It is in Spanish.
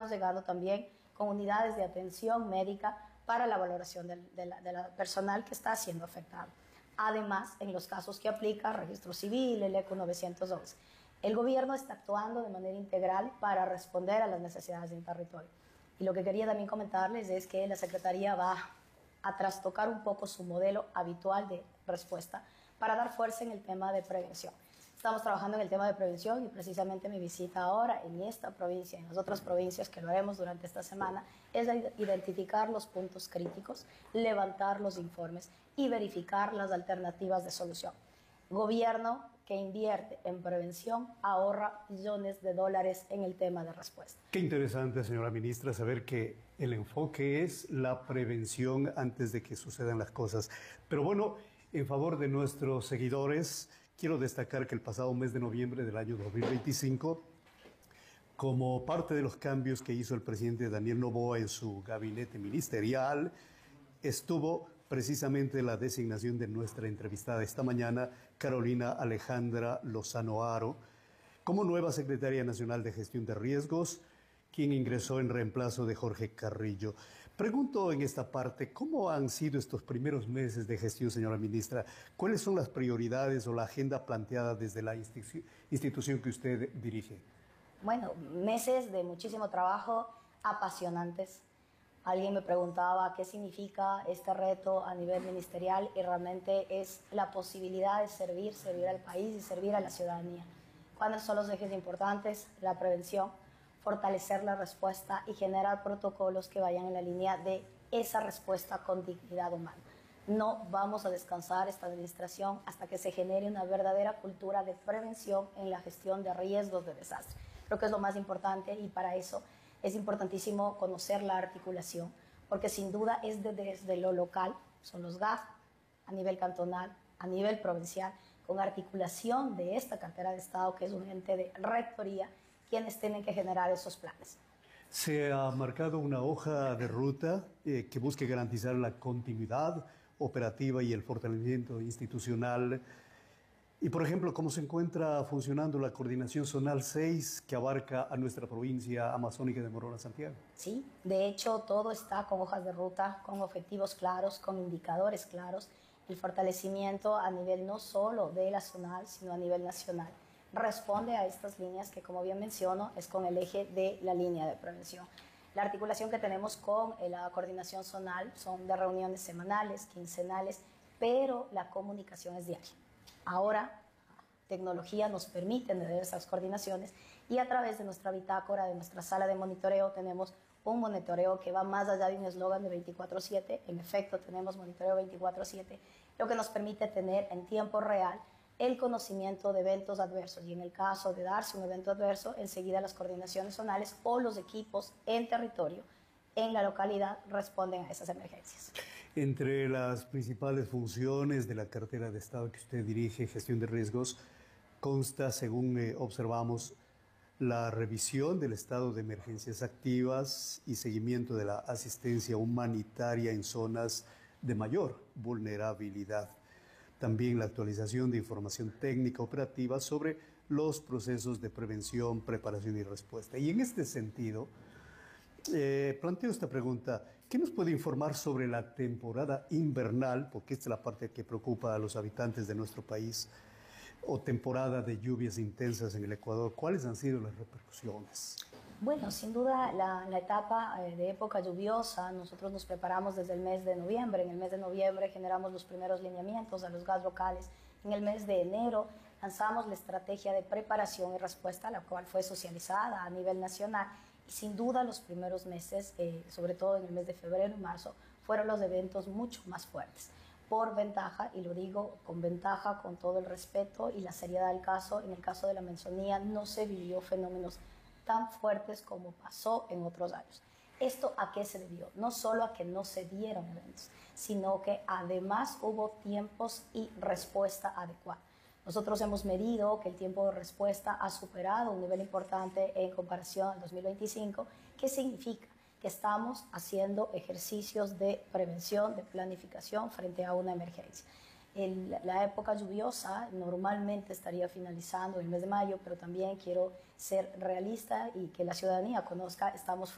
estamos llegando también con unidades de atención médica para la valoración del personal que está siendo afectado. Además, en los casos que aplica Registro Civil, el ECO 911, el gobierno está actuando de manera integral para responder a las necesidades del territorio. Y lo que quería también comentarles es que la Secretaría va a trastocar un poco su modelo habitual de respuesta para dar fuerza en el tema de prevención. Estamos trabajando en el tema de prevención y precisamente mi visita ahora en esta provincia y en las otras provincias, que lo haremos durante esta semana, es identificar los puntos críticos, levantar los informes y verificar las alternativas de solución. Gobierno que invierte en prevención ahorra millones de dólares en el tema de respuesta. Qué interesante, señora ministra, saber que el enfoque es la prevención antes de que sucedan las cosas. Pero bueno, en favor de nuestros seguidores, quiero destacar que el pasado mes de noviembre del año 2025, como parte de los cambios que hizo el presidente Daniel Noboa en su gabinete ministerial, estuvo precisamente la designación de nuestra entrevistada esta mañana, Carolina Alejandra Lozano Haro, como nueva secretaria nacional de gestión de riesgos, quien ingresó en reemplazo de Jorge Carrillo. Pregunto en esta parte, ¿cómo han sido estos primeros meses de gestión, señora ministra? ¿Cuáles son las prioridades o la agenda planteada desde la institución que usted dirige? Bueno, meses de muchísimo trabajo, apasionantes. Alguien me preguntaba qué significa este reto a nivel ministerial y realmente es la posibilidad de servir al país y servir a la ciudadanía. ¿Cuáles son los ejes importantes? La prevención, fortalecer la respuesta y generar protocolos que vayan en la línea de esa respuesta con dignidad humana. No vamos a descansar esta administración hasta que se genere una verdadera cultura de prevención en la gestión de riesgos de desastre. Creo que es lo más importante y para eso es importantísimo conocer la articulación, porque sin duda es desde lo local, son los GAF, a nivel cantonal, a nivel provincial, con articulación de esta cartera de Estado, que es un ente de rectoría, quienes tienen que generar esos planes. Se ha marcado una hoja de ruta que busque garantizar la continuidad operativa y el fortalecimiento institucional. Y, por ejemplo, ¿cómo se encuentra funcionando la coordinación zonal 6 que abarca a nuestra provincia amazónica de Morona, Santiago? Sí, de hecho, todo está con hojas de ruta, con objetivos claros, con indicadores claros. El fortalecimiento a nivel no solo de la zonal, sino a nivel nacional, responde a estas líneas que, como bien menciono, es con el eje de la línea de prevención. La articulación que tenemos con la coordinación zonal son de reuniones semanales, quincenales, pero la comunicación es diaria. Ahora, tecnología nos permite tener esas coordinaciones y a través de nuestra bitácora, de nuestra sala de monitoreo, tenemos un monitoreo que va más allá de un eslogan de 24/7. En efecto, tenemos monitoreo 24/7, lo que nos permite tener en tiempo real el conocimiento de eventos adversos y en el caso de darse un evento adverso, enseguida las coordinaciones zonales o los equipos en territorio, en la localidad, responden a esas emergencias. Entre las principales funciones de la cartera de Estado que usted dirige, gestión de riesgos, consta, según observamos, la revisión del estado de emergencias activas y seguimiento de la asistencia humanitaria en zonas de mayor vulnerabilidad. También la actualización de información técnica operativa sobre los procesos de prevención, preparación y respuesta. Y en este sentido, planteo esta pregunta: ¿qué nos puede informar sobre la temporada invernal? Porque esta es la parte que preocupa a los habitantes de nuestro país, o temporada de lluvias intensas en el Ecuador. ¿Cuáles han sido las repercusiones? Bueno, sin duda la etapa de época lluviosa, nosotros nos preparamos desde el mes de noviembre. En el mes de noviembre generamos los primeros lineamientos a los GAS locales. En el mes de enero lanzamos la estrategia de preparación y respuesta, la cual fue socializada a nivel nacional. Y sin duda los primeros meses, sobre todo en el mes de febrero y marzo, fueron los eventos mucho más fuertes. Por ventaja, y lo digo con ventaja, con todo el respeto y la seriedad del caso, en el caso de la Amazonía no se vivió fenómenos tan fuertes como pasó en otros años. ¿Esto a qué se debió? No solo a que no se dieron eventos, sino que además hubo tiempos y respuesta adecuada. Nosotros hemos medido que el tiempo de respuesta ha superado un nivel importante en comparación al 2025. ¿Qué significa? Que estamos haciendo ejercicios de prevención, de planificación frente a una emergencia. La época lluviosa normalmente estaría finalizando el mes de mayo, pero también quiero ser realista y que la ciudadanía conozca, estamos